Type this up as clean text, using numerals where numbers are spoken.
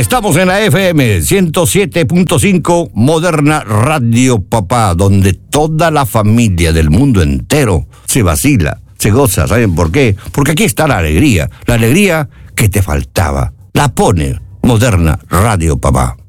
Estamos en la FM 107.5 Moderna Radio Papá, donde toda la familia del mundo entero se vacila, se goza. ¿Saben por qué? Porque aquí está la alegría que te faltaba. La pone Moderna Radio Papá.